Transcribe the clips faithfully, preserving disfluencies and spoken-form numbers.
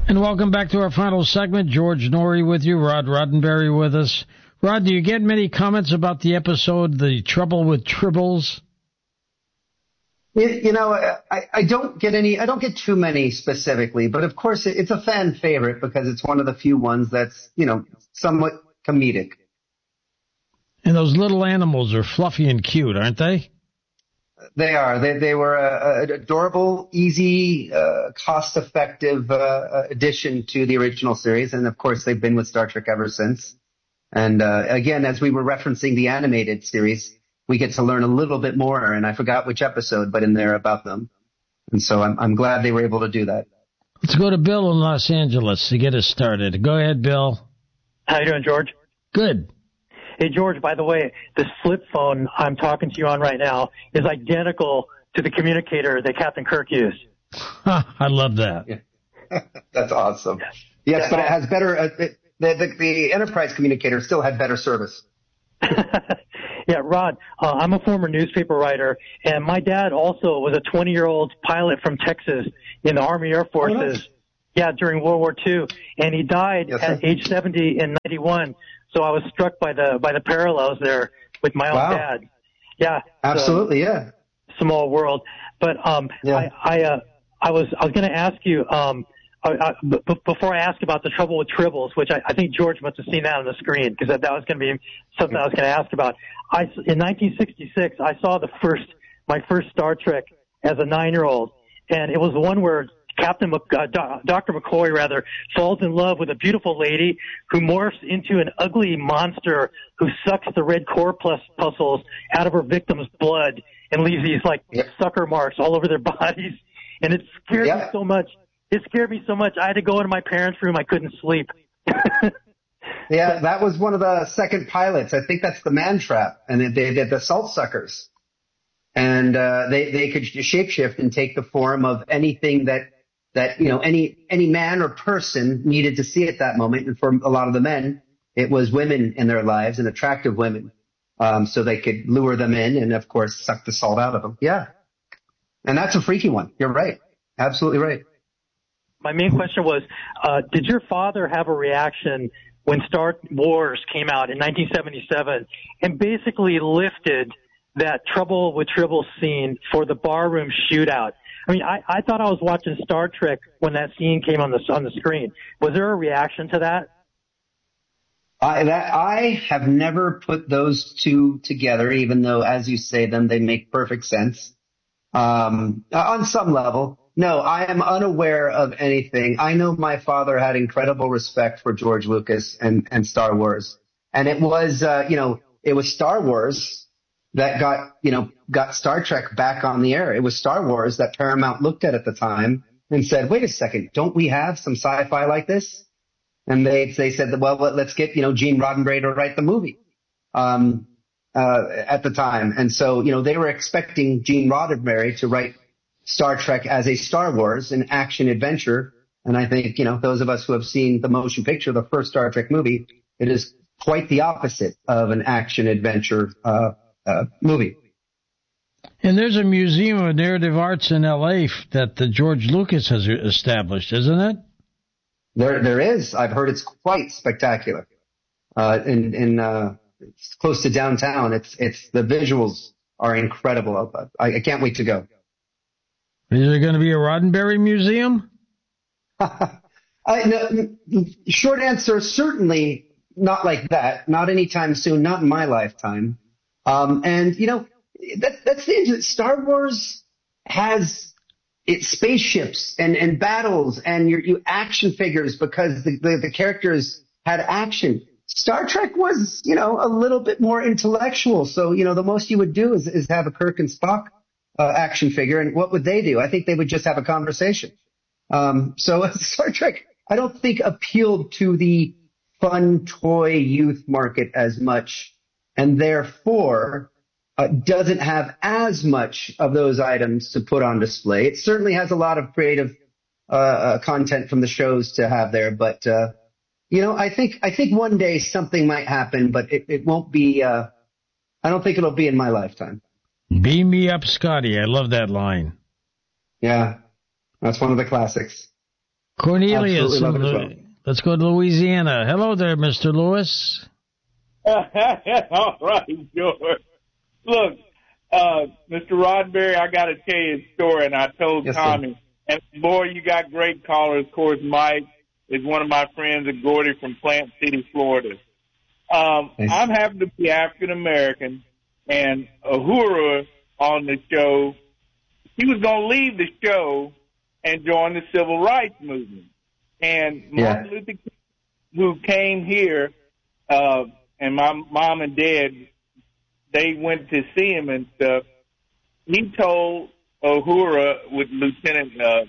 And welcome back to our final segment. George Noory with you, Rod Roddenberry with us. Rod, do you get many comments about the episode, The Trouble with Tribbles? You, you know, I, I don't get any, I don't get too many specifically, but of course it's a fan favorite because it's one of the few ones that's, you know, somewhat comedic. And those little animals are fluffy and cute, aren't they? They are. They they were an adorable, easy, uh, cost-effective uh, addition to the original series, and of course they've been with Star Trek ever since. And uh, again, as we were referencing the animated series, we get to learn a little bit more, and I forgot which episode, but in there about them. And so I'm I'm glad they were able to do that. Let's go to Bill in Los Angeles to get us started. Go ahead, Bill. How you doing, George? Good. Hey, George, by the way, this flip phone I'm talking to you on right now is identical to the communicator that Captain Kirk used. I love that. Yeah. That's awesome. Yes, yeah. But it has better, uh, it, the, the, the Enterprise communicator still had better service. Yeah, Rod, uh, I'm a former newspaper writer, and my dad also was a twenty-year-old pilot from Texas in the Army Air Forces. Oh, nice. Yeah, during World War Two, and he died yes, at sir. age seventy in ninety-one. So I was struck by the by the parallels there with my own wow. dad. Yeah, absolutely. So, yeah, small world. But um, yeah. I I, uh, I was I was going to ask you um, I, I, b- before I ask about The Trouble with Tribbles, which I, I think George must have seen that on the screen because that, that was going to be something I was going to ask about. I in nineteen sixty-six I saw the first my first Star Trek as a nine-year-old, and it was one where Captain Mc, uh, Do- Doctor McCoy rather falls in love with a beautiful lady who morphs into an ugly monster who sucks the red corpuscles out of her victim's blood and leaves these like yep. sucker marks all over their bodies. And it scared yep. me so much. It scared me so much. I had to go into my parents' room. I couldn't sleep. Yeah, that was one of the second pilots. I think that's the Man Trap, and they did the Salt Suckers, and uh, they they could shapeshift and take the form of anything that. that, you know, any, any man or person needed to see at that moment. And for a lot of the men, it was women in their lives and attractive women. Um, so they could lure them in and of course suck the salt out of them. Yeah. And that's a freaky one. You're right. Absolutely right. My main question was, uh, did your father have a reaction when Star Wars came out in nineteen seventy-seven and basically lifted that Trouble with Tribbles scene for the barroom shootout? I mean, I, I thought I was watching Star Trek when that scene came on the on the screen. Was there a reaction to that? I, that, I have never put those two together, even though, as you say them, they make perfect sense. Um, on some level, no, I am unaware of anything. I know my father had incredible respect for George Lucas and, and Star Wars, and it was, uh, you know, it was Star Wars that got, you know, got Star Trek back on the air. It was Star Wars that Paramount looked at at the time and said, wait a second, don't we have some sci-fi like this? And they, they said, well, let's get, you know, Gene Roddenberry to write the movie, um, uh, at the time. And so, you know, they were expecting Gene Roddenberry to write Star Trek as a Star Wars, an action adventure. And I think, you know, those of us who have seen the motion picture, the first Star Trek movie, it is quite the opposite of an action adventure, uh, Uh, movie. And there's a Museum of Narrative Arts in L A that the George Lucas has established, isn't it? There, there is. I've heard it's quite spectacular. Uh, in, in, uh, it's close to downtown. It's, it's, the visuals are incredible. I, I can't wait to go. Is there going to be a Roddenberry museum? I, no, short answer, certainly not like that. Not anytime soon. Not in my lifetime. Um, and, you know, that, that's the thing. Star Wars has its spaceships and, and battles and your, your action figures because the, the, the characters had action. Star Trek was, you know, a little bit more intellectual. So, you know, the most you would do is, is have a Kirk and Spock uh, action figure. And what would they do? I think they would just have a conversation. Um, so Star Trek, I don't think appealed to the fun toy youth market as much. And therefore, uh, doesn't have as much of those items to put on display. It certainly has a lot of creative uh, uh, content from the shows to have there. But, uh, you know, I think I think one day something might happen, but it, it won't be uh, – I don't think it'll be in my lifetime. Beam me up, Scotty. I love that line. Yeah, that's one of the classics. Cornelius, Absolutely love it as well. Let's go to Louisiana. Hello there, Mister Lewis. All right, George. Look, uh, Mister Roddenberry, I got to tell you a story, and I told yes, Tommy. Sir. And, boy, you got great callers. Of course, Mike is one of my friends at Gordy from Plant City, Florida. Um, nice. I'm happy to be African-American, and Uhura on the show, he was going to leave the show and join the civil rights movement. And Martin yeah. Luther King, who came here, uh, and my mom and dad, they went to see him and stuff. He told Uhura, with Lieutenant uh,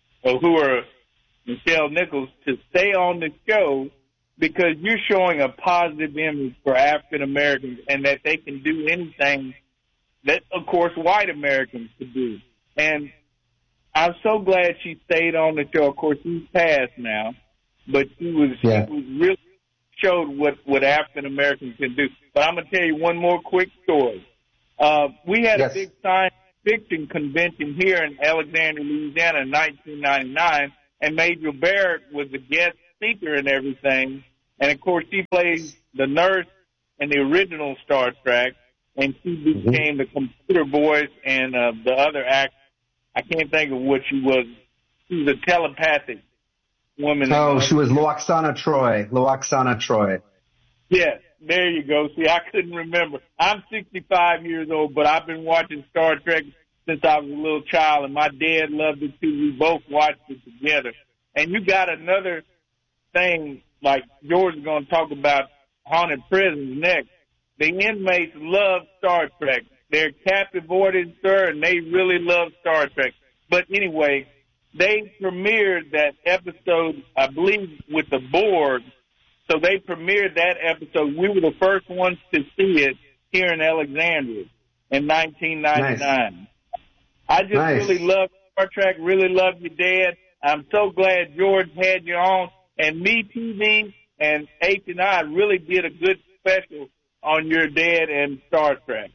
Uhura, Michelle Nichols, to stay on the show because you're showing a positive image for African Americans and that they can do anything that, of course, white Americans could do. And I'm so glad she stayed on the show. Of course, she's passed now, but she was, yeah. she was really showed what, what African Americans can do. But I'm going to tell you one more quick story. Uh, we had yes. a big science fiction convention here in Alexandria, Louisiana in nineteen ninety-nine, and Major Barrett was the guest speaker and everything. And, of course, she plays the nurse in the original Star Trek, and she became mm-hmm. the computer voice and uh, the other act. I can't think of what she was. She was a telepathic woman. Oh, she was Loaxana Troy. Loaxana Troy. Yes, there you go. See, I couldn't remember. I'm sixty-five years old, but I've been watching Star Trek since I was a little child, and my dad loved it too. We both watched it together. And you got another thing, like George is going to talk about haunted prisons next. The inmates love Star Trek. They're captive audience, sir, and they really love Star Trek. But anyway, they premiered that episode, I believe, with the Borg. So they premiered that episode. We were the first ones to see it here in Alexandria in nineteen ninety-nine. Nice. I just nice. really love Star Trek, really love your dad. I'm so glad George had you on. And Me T V and H and I really did a good special on your dad and Star Trek.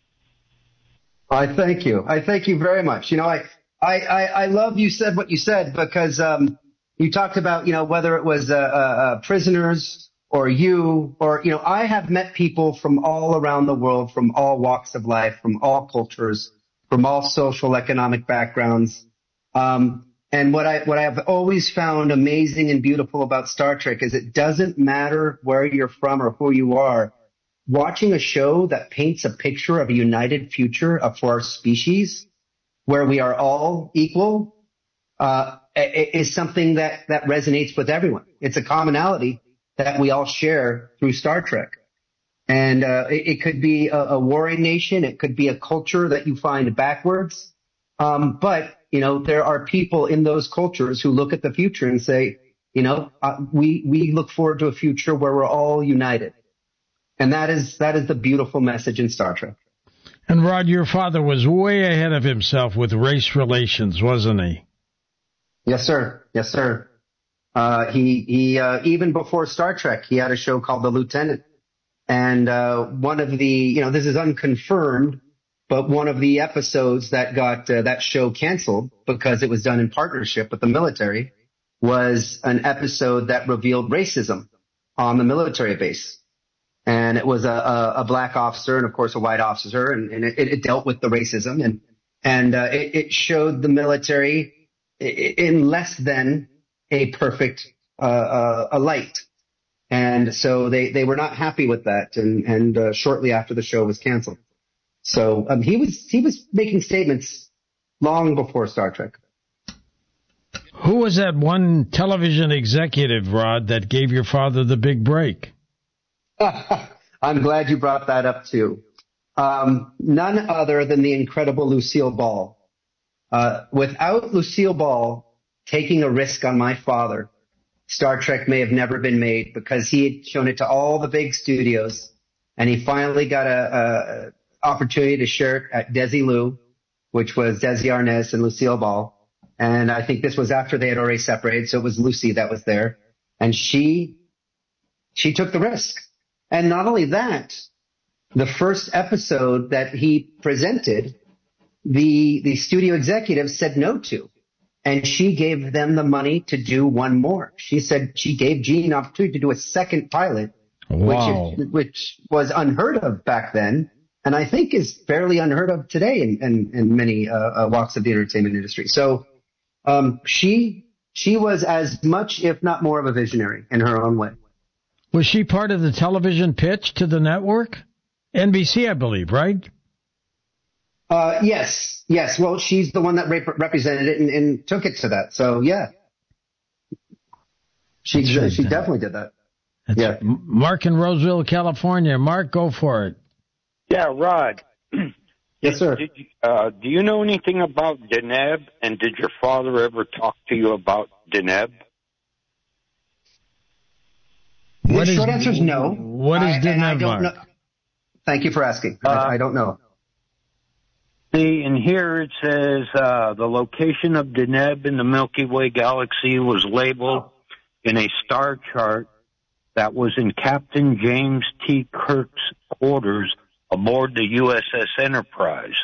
I thank you. I thank you very much. You know, I, I, I, I love you said what you said because um, you talked about, you know, whether it was uh, uh, prisoners or you or, you know, I have met people from all around the world, from all walks of life, from all cultures, from all social, economic backgrounds. Um, and what I, what I have always found amazing and beautiful about Star Trek is it doesn't matter where you're from or who you are. Watching a show that paints a picture of a united future for our species, where we are all equal, uh, is something that, that resonates with everyone. It's a commonality that we all share through Star Trek. And uh, it, it could be a, a warring nation. It could be a culture that you find backwards. Um, but, you know, there are people in those cultures who look at the future and say, you know, uh, we, we look forward to a future where we're all united. And that is that is the beautiful message in Star Trek. And Rod, your father was way ahead of himself with race relations, wasn't he? Yes, sir. Yes, sir. Uh, he he uh, even before Star Trek, he had a show called The Lieutenant, and uh, one of the you know this is unconfirmed, but one of the episodes that got uh, that show canceled because it was done in partnership with the military was an episode that revealed racism on the military base. And it was a, a, a black officer and, of course, a white officer, and, and it, it dealt with the racism, and and uh, it, it showed the military in less than a perfect uh, uh, a light, and so they, they were not happy with that, and and uh, shortly after the show was canceled. So um, he was he was making statements long before Star Trek. Who was that one television executive, Rod, that gave your father the big break? I'm glad you brought that up, too. Um, none other than the incredible Lucille Ball. Uh, without Lucille Ball taking a risk on my father, Star Trek may have never been made because he had shown it to all the big studios, and he finally got a, a opportunity to share it at Desilu, which was Desi Arnaz and Lucille Ball. And I think this was after they had already separated, so it was Lucy that was there. And she, she took the risk. And not only that, the first episode that he presented, the, the studio executives said no to. and she gave them the money to do one more. She said she gave Gene an opportunity to do a second pilot, wow. which, which was unheard of back then, and I think is fairly unheard of today in, in, in many uh, uh, walks of the entertainment industry. So um, she she was as much, if not more, of a visionary in her own way. Was she part of the television pitch to the network? N B C, I believe, right? Uh, yes, yes. Well, she's the one that rep- represented it and, and took it to that. So, yeah. She Sure she did. definitely did that. That's Yeah. Mark in Roseville, California. Mark, go for it. Yeah, Rod. Yes, sir. Did you, uh, do you know anything about Deneb, and did your father ever talk to you about Deneb? The What is- short answer is no. What is I, and I Deneb, don't Mark? know. Thank you for asking. Uh, I, I don't know. See, in here it says uh, the location of Deneb in the Milky Way galaxy was labeled in a star chart that was in Captain James T. Kirk's quarters aboard the U S S Enterprise.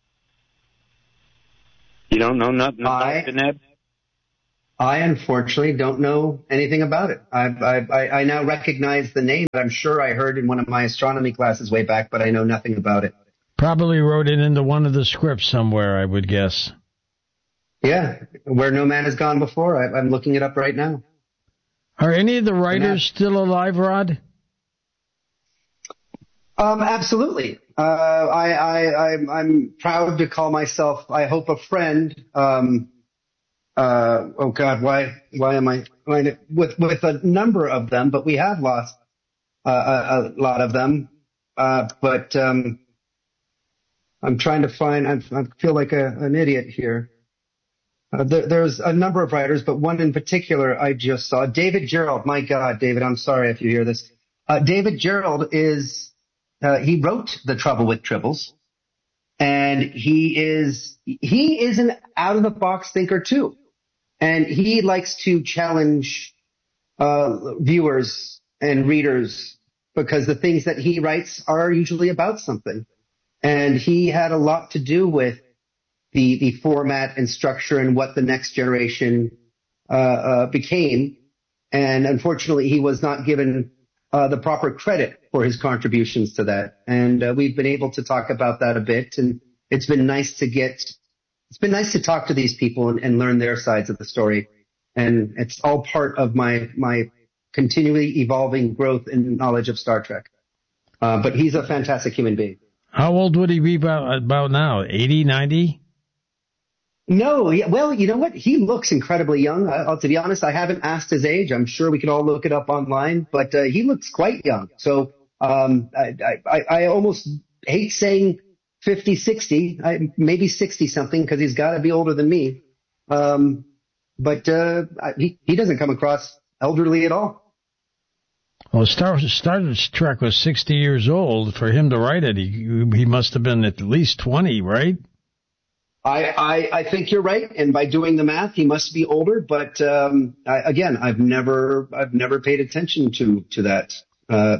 You don't know nothing about I- Deneb? I unfortunately don't know anything about it. I, I, I, I now recognize the name that I'm sure I heard in one of my astronomy classes way back, but I know nothing about it. Probably wrote it into one of the scripts somewhere, I would guess. Yeah, where no man has gone before. I, I'm looking it up right now. Are any of the writers still alive, Rod? Um, absolutely. Uh, I, I, I'm, I'm proud to call myself, I hope, a friend. Um, uh, oh God, why, why am I, why, with, with a number of them, but we have lost uh, a, a lot of them. Uh, but, um, I'm trying to find, I, I feel like a, an idiot here. Uh, there, there's a number of writers, but one in particular I just saw. David Gerald. My God, David, I'm sorry if you hear this. Uh, David Gerald is, uh, he wrote The Trouble with Tribbles, and he is, he is an out of the box thinker too. And he likes to challenge, uh, viewers and readers because the things that he writes are usually about something. And he had a lot to do with the, the format and structure and what the next generation, uh, uh, became. And unfortunately, he was not given, uh, the proper credit for his contributions to that. And, uh, we've been able to talk about that a bit. And it's been nice to get, it's been nice to talk to these people and, and learn their sides of the story. And it's all part of my, my continually evolving growth and knowledge of Star Trek. Uh, but he's a fantastic human being. How old would he be about, about now? eighty, ninety? No, yeah, well, you know what? He looks incredibly young. Uh, to be honest, I haven't asked his age. I'm sure we could all look it up online, but uh, he looks quite young. So um, I, I, I almost hate saying fifty, sixty, I, maybe sixty something, because he's got to be older than me. Um, but uh, I, he, he doesn't come across elderly at all. Well, Star, Star Trek was sixty years old. For him to write it, he, he must have been at least twenty, right? I, I, I think you're right, and by doing the math, he must be older. But um, I, again, I've never, I've never paid attention to to that. Uh,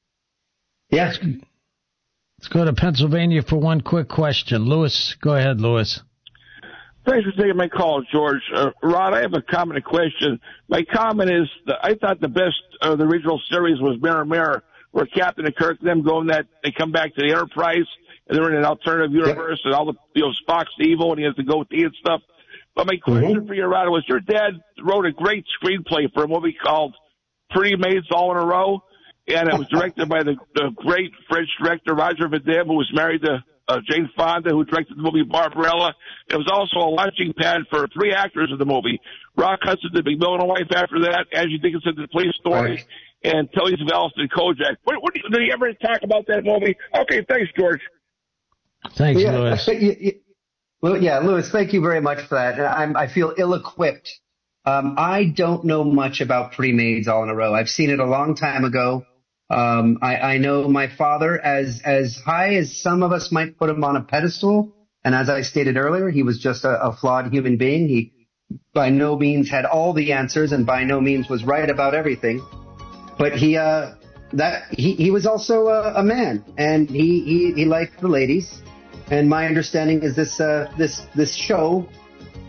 yeah. Let's go to Pennsylvania for one quick question. Lewis, go ahead, Lewis. Thanks for taking my call, George. Uh, Rod, I have a comment and question. My comment is that I thought the best of the original series was Mirror Mirror, where Captain and Kirk, them go in that, they come back to the Enterprise, and they're in an alternative universe, yep. and all the, you know, Spock's evil, and he has to go with the and stuff. But my question mm-hmm. for you, Rod, was your dad wrote a great screenplay for a movie called Pretty Maids All in a Row, and it was directed by the, the great French director Roger Vadim, who was married to Uh, Jane Fonda, who directed the movie Barbarella. It was also a launching pad for three actors in the movie. Rock Hudson did Big Bill and a Wife after that, Angie Dickinson did Police Story, right. and Telly Savalas did Kojak. What, what, did you ever talk about that movie? Okay, thanks, George. Thanks, yeah, Lewis. You, you, well, yeah, Lewis, thank you very much for that. I'm, I feel ill-equipped. Um, I don't know much about Pretty Maids All in a Row. I've seen it a long time ago. Um, I, I know my father, as as high as some of us might put him on a pedestal, and as I stated earlier, he was just a, a flawed human being. He by no means had all the answers, and by no means was right about everything. But he uh, that he, he was also a, a man, and he, he, he liked the ladies. And my understanding is this uh, this this show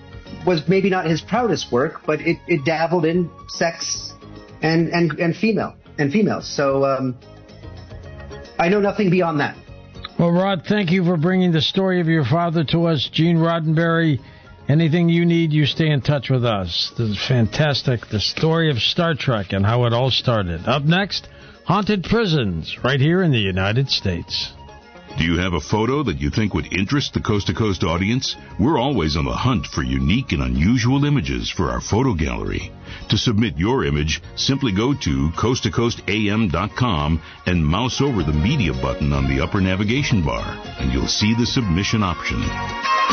was maybe not his proudest work, but it, it dabbled in sex and and and female and females. So um, I know nothing beyond that. Well, Rod, thank you for bringing the story of your father to us. Gene Roddenberry, anything you need, you stay in touch with us. This is fantastic. The story of Star Trek and how it all started. Up next, haunted prisons right here in the United States. Do you have a photo that you think would interest the Coast to Coast audience? We're always on the hunt for unique and unusual images for our photo gallery. To submit your image, simply go to coast to coast a m dot com and mouse over the media button on the upper navigation bar, and you'll see the submission option.